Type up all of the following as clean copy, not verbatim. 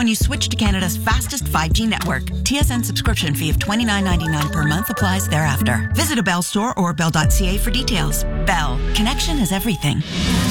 when you switch to Canada's fastest 5G network. TSN subscription fee of $29.99 per month applies thereafter. Visit a Bell store or bell.ca for details. Bell. Connection is everything.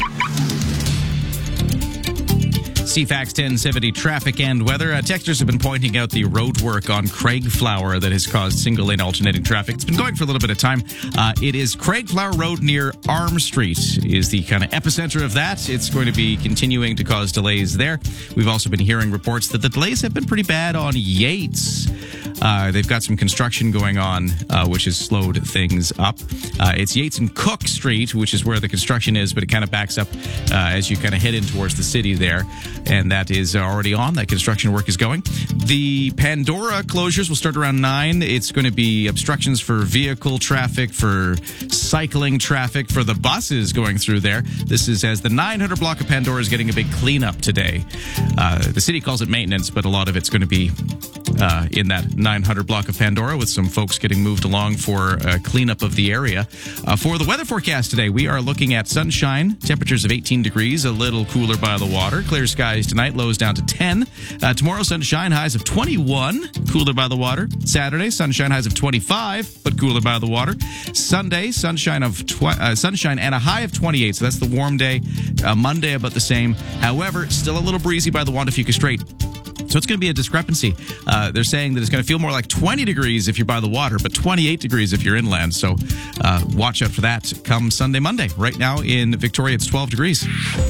CFAX 1070 traffic and weather. Texters have been pointing out the road work on Craigflower that has caused single-lane alternating traffic. It's been going for a little bit of time. It is Craigflower Road near Arm Street is the kind of epicenter of that. It's going to be continuing to cause delays there. We've also been hearing reports that the delays have been pretty bad on Yates. They've got some construction going on, which has slowed things up. It's Yates and Cook Street, which is where the construction is, but it kind of backs up as you kind of head in towards the city there. And that is already on. That construction work is going. The Pandora closures will start around 9. It's going to be obstructions for vehicle traffic, for cycling traffic, for the buses going through there. This is as the 900 block of Pandora is getting a big cleanup today. The city calls it maintenance, but a lot of it's going to be in that 900 block of Pandora with some folks getting moved along for cleanup of the area. For the weather forecast today, we are looking at sunshine, temperatures of 18 degrees, a little cooler by the water, clear skies tonight, lows down to 10. Tomorrow, sunshine, highs of 21, cooler by the water. Saturday, sunshine, highs of 25, but cooler by the water. Sunday, sunshine and a high of 28, so that's the warm day. Monday, about the same. However, still a little breezy by the Juan de Fuca Strait. So it's going to be a discrepancy. They're saying that it's going to feel more like 20 degrees if you're by the water, but 28 degrees if you're inland. So watch out for that come Sunday, Monday. Right now in Victoria, it's 12 degrees.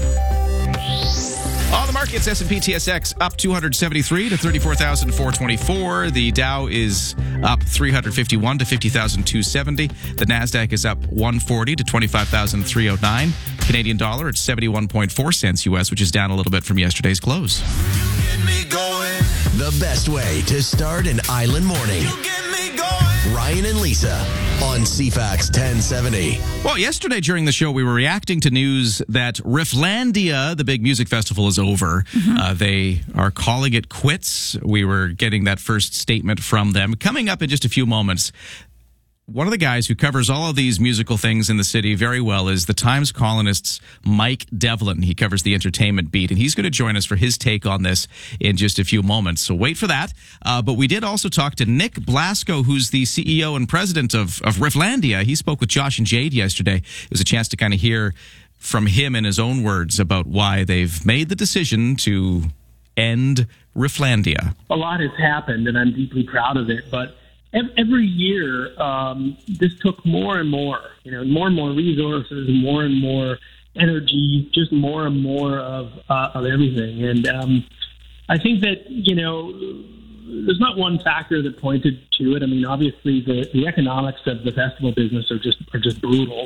All the markets, S&P TSX up 273 to 34,424. The Dow is up 351 to 50,270. The Nasdaq is up 140 to 25,309. Canadian dollar at 71.4 cents US, which is down a little bit from yesterday's close. The best way to start an island morning. Ryan and Lisa on CFAX 1070. Well, yesterday during the show, we were reacting to news that Rifflandia, the big music festival, is over. They are calling it quits. We were getting that first statement from them. Coming up in just a few moments, one of the guys who covers all of these musical things in the city very well is the Times columnist Mike Devlin. He covers the entertainment beat, and he's going to join us for his take on this in just a few moments. So wait for that. But we did also talk to Nick Blasco, who's the CEO and president of Rifflandia. He spoke with Josh and Jade yesterday. It was a chance to kind of hear from him in his own words about why they've made the decision to end Rifflandia. A lot has happened, and I'm deeply proud of it, but every year, this took more and more resources, more and more energy, just more and more of everything. And I think that, there's not one factor that pointed to it. I mean, obviously the economics of the festival business are just brutal.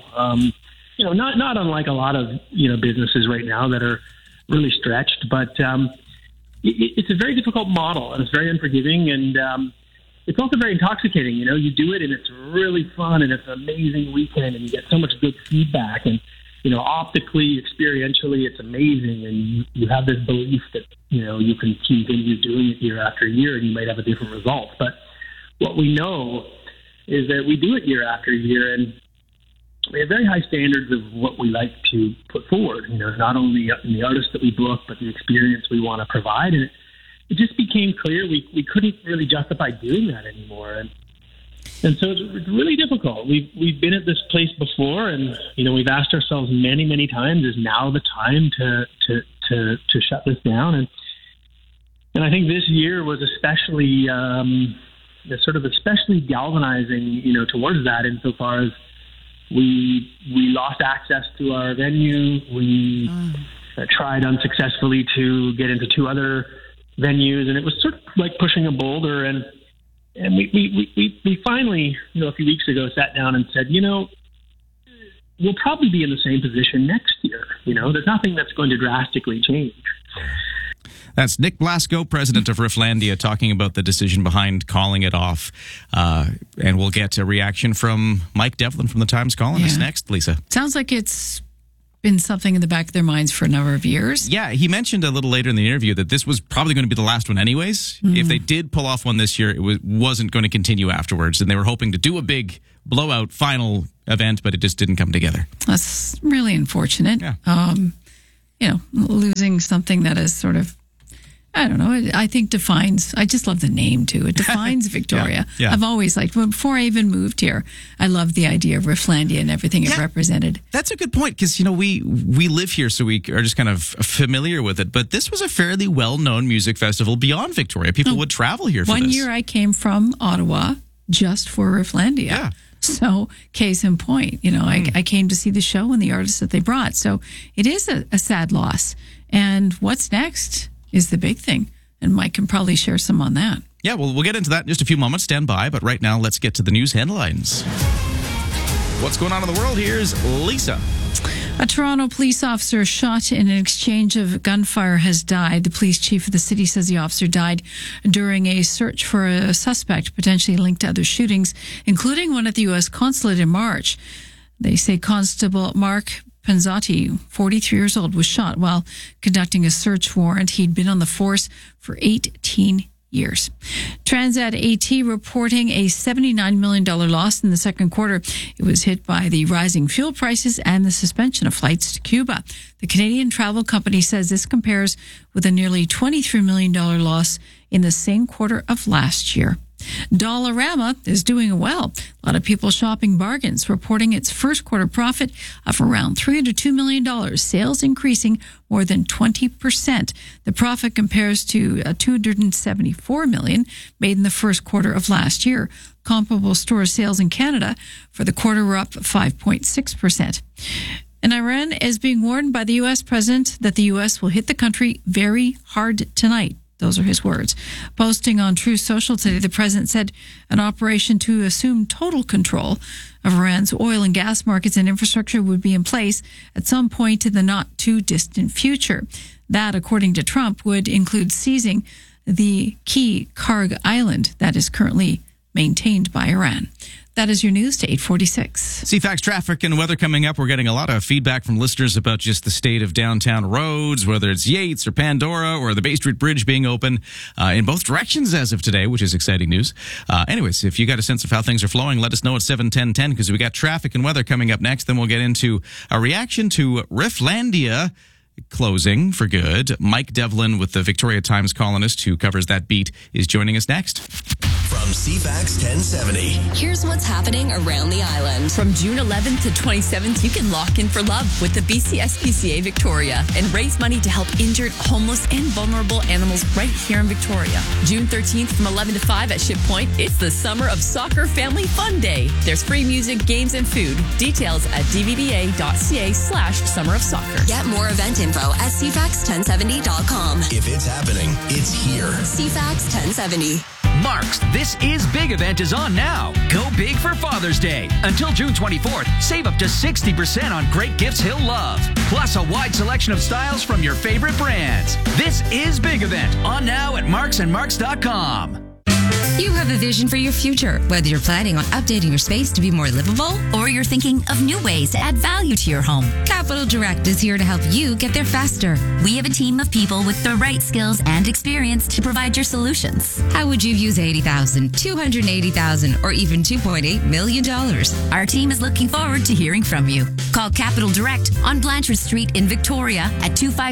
Not unlike a lot of, businesses right now that are really stretched, but it's a very difficult model, and it's very unforgiving, and it's also very intoxicating. You do it and it's really fun and it's an amazing weekend and you get so much good feedback and, optically, experientially, it's amazing. And you have this belief that, you can continue doing it year after year and you might have a different result. But what we know is that we do it year after year and we have very high standards of what we like to put forward, not only in the artists that we book, but the experience we want to provide. And it just became clear we couldn't really justify doing that anymore, and so it's really difficult. We've been at this place before, and we've asked ourselves many times: is now the time to shut this down? And I think this year was especially especially galvanizing, towards that, insofar as we lost access to our venue. We tried unsuccessfully to get into 2 other venues, and it was sort of like pushing a boulder. And we finally, a few weeks ago, sat down and said, we'll probably be in the same position next year. There's nothing that's going to drastically change. That's Nick Blasco, president of Rifflandia, talking about the decision behind calling it off. And we'll get a reaction from Mike Devlin from the Times columnist next, Lisa. Sounds like it's been something in the back of their minds for a number of years. Yeah, he mentioned a little later in the interview that this was probably going to be the last one anyways. If they did pull off one this year, it wasn't going to continue afterwards. And they were hoping to do a big blowout final event, but it just didn't come together. That's really unfortunate. Yeah. Losing something that has sort of I don't know. I think defines. I just love the name too. It defines Victoria. Yeah. I've always liked. Before I even moved here, I loved the idea of Rifflandia and everything it represented. That's a good point because we live here, so we are just kind of familiar with it. But this was a fairly well-known music festival beyond Victoria. People would travel here for this. One year I came from Ottawa just for Rifflandia. Yeah. So, case in point, I came to see the show and the artists that they brought. So, it is a sad loss. And what's next is the big thing. And Mike can probably share some on that. Yeah, well, we'll get into that in just a few moments. Stand by. But right now, let's get to the news headlines. What's going on in the world? Here's Lisa. A Toronto police officer shot in an exchange of gunfire has died. The police chief of the city says the officer died during a search for a suspect potentially linked to other shootings, including one at the U.S. consulate in March. They say Constable Mark Panzotti, 43 years old, was shot while conducting a search warrant. He'd been on the force for 18 years. Transat AT reporting a $79 million loss in the second quarter. It was hit by the rising fuel prices and the suspension of flights to Cuba. The Canadian travel company says this compares with a nearly $23 million loss in the same quarter of last year. Dollarama is doing well. A lot of people shopping bargains, reporting its first quarter profit of around $302 million, sales increasing more than 20%. The profit compares to $274 million made in the first quarter of last year. Comparable store sales in Canada for the quarter were up 5.6%. And Iran is being warned by the U.S. president that the U.S. will hit the country very hard tonight. Those are his words. Posting on Truth Social today, the president said an operation to assume total control of Iran's oil and gas markets and infrastructure would be in place at some point in the not-too-distant future. That, according to Trump, would include seizing the key Karg Island that is currently maintained by Iran. That is your news to 846. CFAX traffic and weather coming up. We're getting a lot of feedback from listeners about just the state of downtown roads, whether it's Yates or Pandora or the Bay Street Bridge being open in both directions as of today, which is exciting news. Anyways, if you got a sense of how things are flowing, let us know at 7:10:10 because we got traffic and weather coming up next. Then we'll get into a reaction to Rifflandia closing for good. Mike Devlin with the Victoria Times Colonist, who covers that beat, is joining us next. From CFAX 1070. Here's what's happening around the island. From June 11th to 27th, you can lock in for love with the BCSPCA Victoria and raise money to help injured, homeless, and vulnerable animals right here in Victoria. June 13th from 11 to 5 at Ship Point, it's the Summer of Soccer Family Fun Day. There's free music, games, and food. Details at dvba.ca/Summer of Soccer. Get more event info at cfax1070.com. If it's happening, it's here. CFAX 1070. Mark's This Is Big event is on now. Go big for Father's Day. Until June 24th, save up to 60% on great gifts he'll love. Plus a wide selection of styles from your favorite brands. This Is Big event on now at marksandmarks.com. You have a vision for your future, whether you're planning on updating your space to be more livable Or you're thinking of new ways to add value to your home. Capital Direct is here to help you get there faster. We have a team of people with the right skills and experience to provide your solutions. How would you use $80,000, $280,000, or even $2.8 million? Our team is looking forward to hearing from you. Call Capital Direct on Blanchard Street in Victoria at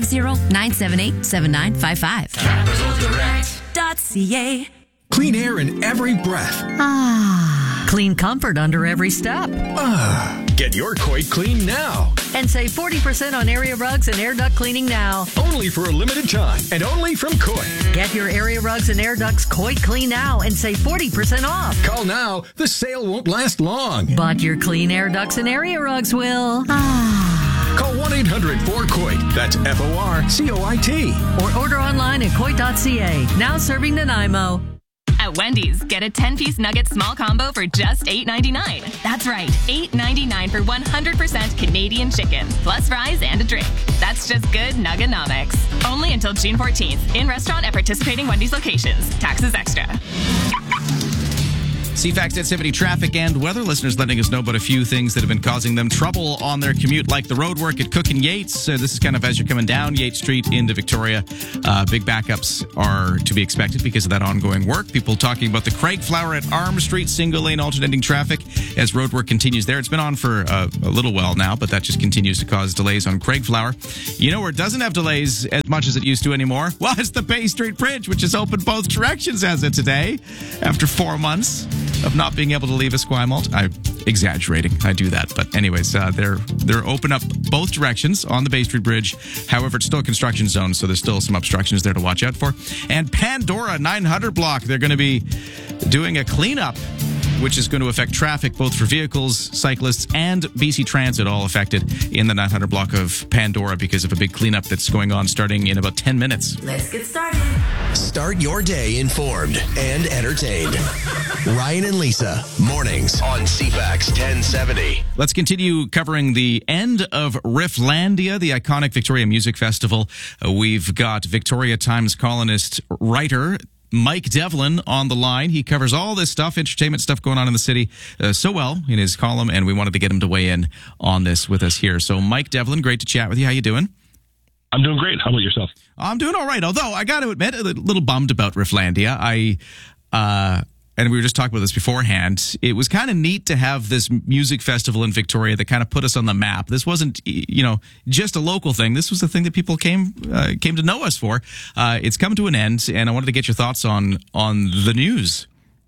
250-978-7955. CapitalDirect.ca. Clean air in every breath. Clean comfort under every step. Get your Coit clean now. And save 40% on area rugs and air duct cleaning now. Only for a limited time and only from Coit. Get your area rugs and air ducts Coit clean now and save 40% off. Call now. The sale won't last long. But your clean air ducts and area rugs will. Call 1-800-4COIT. That's FORCOIT. Or order online at Coit.ca. Now serving Nanaimo. At Wendy's, get a 10-piece nugget small combo for just $8.99. That's right, $8.99 for 100% Canadian chicken, plus fries and a drink. That's just good Nuggenomics. Only until June 14th. In restaurant at participating Wendy's locations. Taxes extra. CFAX 1070 traffic and weather. Listeners letting us know about a few things that have been causing them trouble on their commute, like the road work at Cook and Yates. This is kind of as you're coming down Yates Street into Victoria. Big backups are to be expected because of that ongoing work. People talking about the Craigflower at Arm Street, single lane alternating traffic as road work continues there. It's been on for a little while now, but that just continues to cause delays on Craigflower. You know where it doesn't have delays as much as it used to anymore? Well, it's the Bay Street Bridge, which is open both directions as of today after 4 months of not being able to leave Esquimalt. I'm exaggerating. I do that. But anyways, they're open up both directions on the Bay Street Bridge. However, it's still a construction zone, so there's still some obstructions there to watch out for. And Pandora 900 block, they're going to be doing a cleanup, which is going to affect traffic both for vehicles, cyclists, and BC Transit, all affected in the 900 block of Pandora because of a big cleanup that's going on starting in about 10 minutes. Let's get started. Start your day informed and entertained. Ryan and Lisa, mornings on CFAX 1070. Let's continue covering the end of Rifflandia, the iconic Victoria Music Festival. We've got Victoria Times columnist, writer Mike Devlin on the line. He covers all this stuff, entertainment stuff going on in the city so well in his column, and we wanted to get him to weigh in on this with us here. So Mike Devlin, great to chat with you. How you doing? I'm doing great. How about yourself? I'm doing all right, although I got to admit, a little bummed about Rifflandia. And we were just talking about this beforehand. It was kind of neat to have this music festival in Victoria that kind of put us on the map. This wasn't, just a local thing. This was the thing that people came to know us for. It's come to an end, and I wanted to get your thoughts on the news.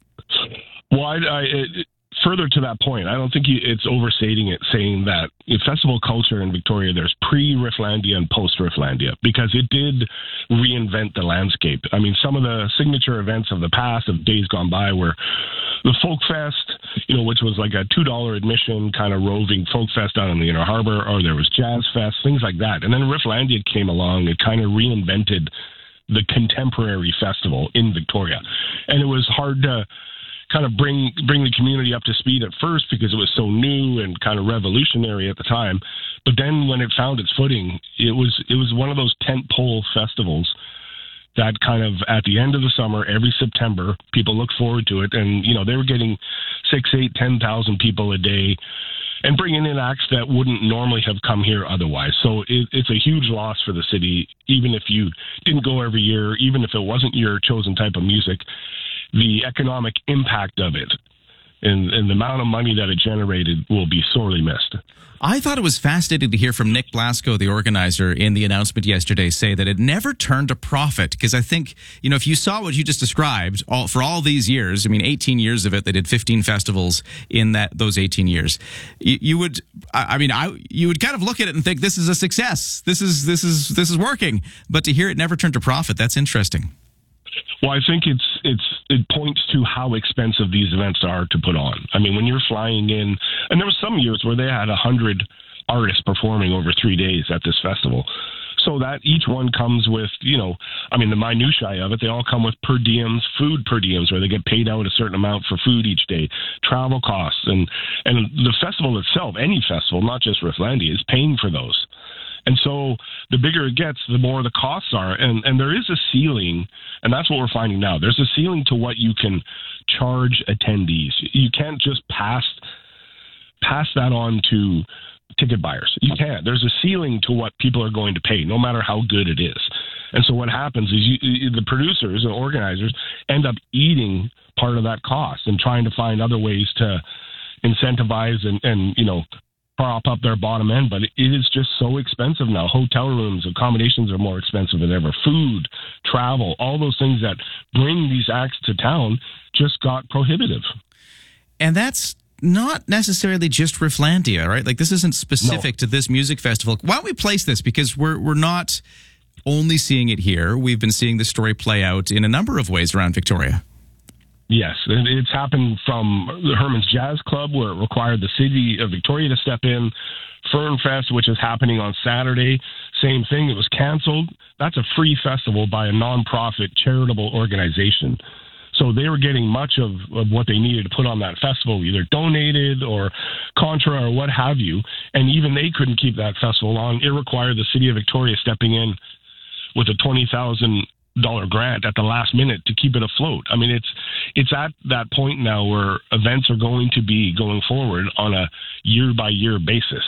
Well, further to that point, I don't think it's overstating it saying that festival culture in Victoria, there's pre-Rifflandia and post-Rifflandia, because it did reinvent the landscape. I mean, some of the signature events of the past, of days gone by, were the Folk Fest, which was like a $2 admission kind of roving folk fest out in the Inner Harbor, or there was Jazz Fest, things like that. And then Rifflandia came along. It kind of reinvented the contemporary festival in Victoria. And it was hard to kind of bring the community up to speed at first because it was so new and kind of revolutionary at the time. But then when it found its footing, it was one of those tentpole festivals that kind of at the end of the summer, every September, people look forward to it. And, they were getting 6, 8, 10,000 people a day and bringing in acts that wouldn't normally have come here otherwise. So it's a huge loss for the city, even if you didn't go every year, even if it wasn't your chosen type of music. The economic impact of it and the amount of money that it generated will be sorely missed. I thought it was fascinating to hear from Nick Blasco, the organizer, in the announcement yesterday, say that it never turned a profit. Because I think, if you saw what you just described for all these years, 18 years of it, they did 15 festivals in those 18 years. You would kind of look at it and think this is a success. This is working. But to hear it never turned a profit, that's interesting. Well, I think it points to how expensive these events are to put on. I mean, when you're flying in, and there were some years where they had 100 artists performing over 3 days at this festival. So that each one comes with, the minutiae of it, they all come with per diems, food per diems, where they get paid out a certain amount for food each day, travel costs, and the festival itself, any festival, not just Rifflandia, is paying for those. And so the bigger it gets, the more the costs are. And there is a ceiling, and that's what we're finding now. There's a ceiling to what you can charge attendees. You can't just pass that on to ticket buyers. You can't. There's a ceiling to what people are going to pay, no matter how good it is. And so what happens is the producers and organizers end up eating part of that cost and trying to find other ways to incentivize and prop up their bottom end, but it is just so expensive now. Hotel rooms, accommodations are more expensive than ever. Food, travel, all those things that bring these acts to town just got prohibitive. And that's not necessarily just Rifflandia, right? Like, this isn't specific to this music festival. Why don't we place this? Because we're not only seeing it here. We've been seeing the story play out in a number of ways around Victoria. Yes, it's happened from the Herman's Jazz Club, where it required the city of Victoria to step in. Fernfest, which is happening on Saturday, same thing. It was canceled. That's a free festival by a nonprofit charitable organization. So they were getting much of what they needed to put on that festival, either donated or contra or what have you. And even they couldn't keep that festival on. It required the city of Victoria stepping in with a $20,000 grant at the last minute to keep it afloat. I mean, it's at that point now where events are going to be going forward on a year-by-year basis.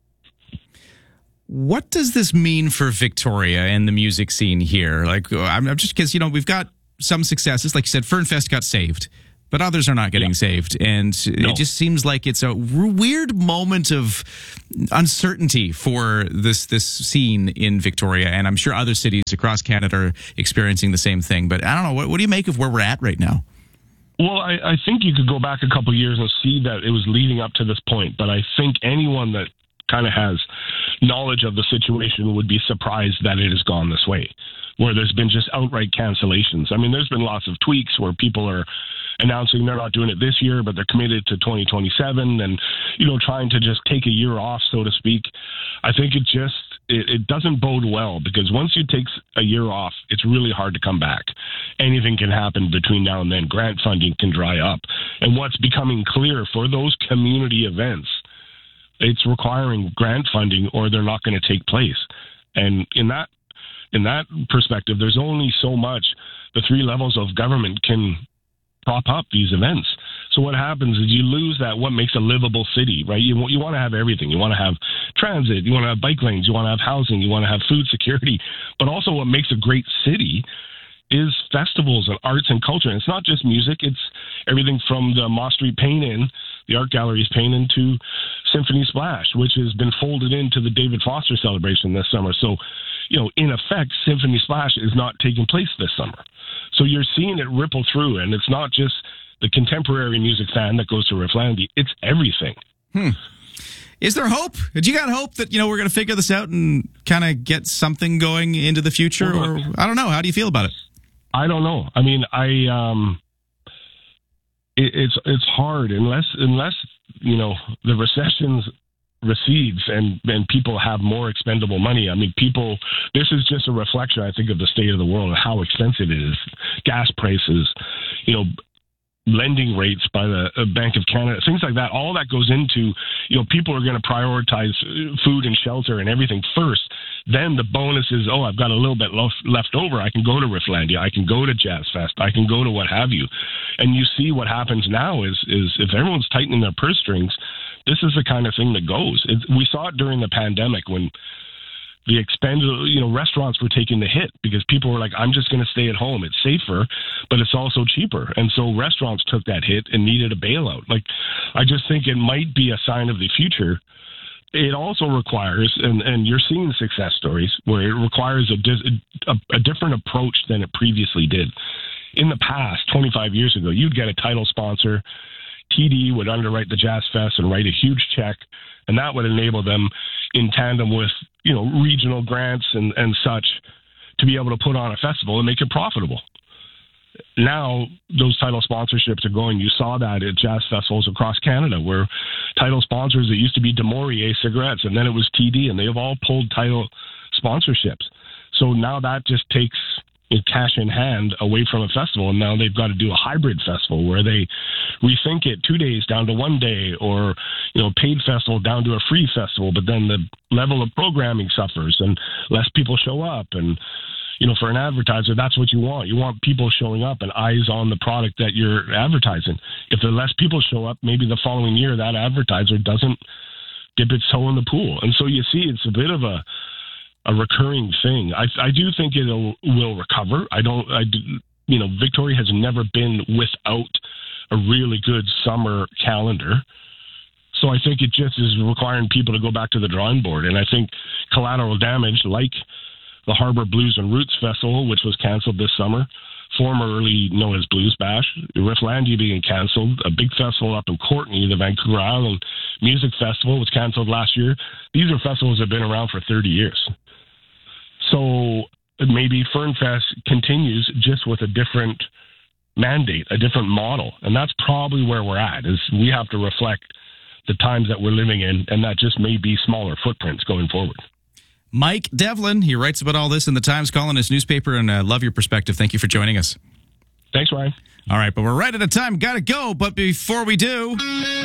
What does this mean for Victoria and the music scene here? Like, I'm just because, we've got some successes. Like you said, Fernfest got saved, but others are not getting saved. And it just seems like it's a weird moment of uncertainty for this scene in Victoria. And I'm sure other cities across Canada are experiencing the same thing. But I don't know. What do you make of where we're at right now? Well, I think you could go back a couple of years and see that it was leading up to this point. But I think anyone that kind of has knowledge of the situation would be surprised that it has gone this way, where there's been just outright cancellations. I mean, there's been lots of tweaks where people are announcing they're not doing it this year, but they're committed to 2027 and, trying to just take a year off, so to speak. I think it doesn't bode well, because once you take a year off, it's really hard to come back. Anything can happen between now and then. Grant funding can dry up. And what's becoming clear for those community events, it's requiring grant funding or they're not going to take place. And in that perspective, there's only so much the three levels of government can prop up these events. So what happens is you lose that what makes a livable city, right? You want to have everything. You want to have transit. You want to have bike lanes. You want to have housing. You want to have food security. But also what makes a great city is festivals and arts and culture. And it's not just music. It's everything from the Moss Street Paint-In, the Art Gallery's Paint-In, to Symphony Splash, which has been folded into the David Foster celebration this summer. So, in effect, Symphony Splash is not taking place this summer. So you're seeing it ripple through, and it's not just the contemporary music fan that goes to Rifflandia. It's everything. Is there hope? Do you got hope that, we're going to figure this out and kind of get something going into the future? Or I don't know. How do you feel about it? I don't know. I mean, it's hard unless the recessions recedes and people have more expendable money. I mean, this is just a reflection, I think, of the state of the world and how expensive it is. Gas prices, lending rates by the Bank of Canada, things like that. All that goes into, people are going to prioritize food and shelter and everything first. Then the bonus is, I've got a little bit left over. I can go to Rifflandia. I can go to Jazz Fest. I can go to what have you. And you see what happens now is if everyone's tightening their purse strings, this is the kind of thing that goes. We saw it during the pandemic when the restaurants were taking the hit because people were like, I'm just going to stay at home. It's safer, but it's also cheaper. And so restaurants took that hit and needed a bailout. Like, I just think it might be a sign of the future. It also requires, and you're seeing success stories where it requires a different approach than it previously did. In the past, 25 years ago, you'd get a title sponsor. TD would underwrite the Jazz Fest and write a huge check, and that would enable them, in tandem with regional grants and such, to be able to put on a festival and make it profitable. Now those title sponsorships are going. You saw that at jazz festivals across Canada, where title sponsors, it used to be De Maurier cigarettes, and then it was TD, and they have all pulled title sponsorships. So now that just takes cash in hand away from a festival, and now they've got to do a hybrid festival where they rethink it 2 days down to 1 day, or paid festival down to a free festival, but then the level of programming suffers and less people show up. And for an advertiser, that's what you want. You want people showing up and eyes on the product that you're advertising. If the less people show up, maybe the following year that advertiser doesn't dip its toe in the pool. And so you see it's a bit of a recurring thing. I do think it will recover. Victoria has never been without a really good summer calendar. So I think it just is requiring people to go back to the drawing board. And I think collateral damage, like the Harbor Blues and Roots Festival, which was canceled this summer, formerly known as Blues Bash, Rifflandia being canceled, a big festival up in Courtenay, the Vancouver Island Music Festival, was canceled last year. These are festivals that have been around for 30 years. So maybe Fernfest continues just with a different mandate, a different model. And that's probably where we're at, is we have to reflect the times that we're living in, and that just may be smaller footprints going forward. Mike Devlin, he writes about all this in the Times Colonist newspaper, and I love your perspective. Thank you for joining us. Thanks, Ryan. All right, but we're right at a time. Got to go. But before we do...